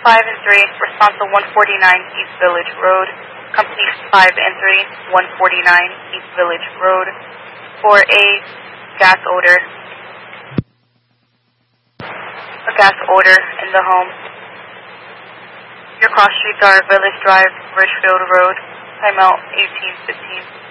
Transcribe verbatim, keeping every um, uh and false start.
five and three, responsible one forty-nine East Village Road. Companies five and three, one forty-nine East Village Road, for a gas odor. A gas odor in the home. Your cross streets are Village Drive, Ridgefield Road, timeout eighteen fifteen.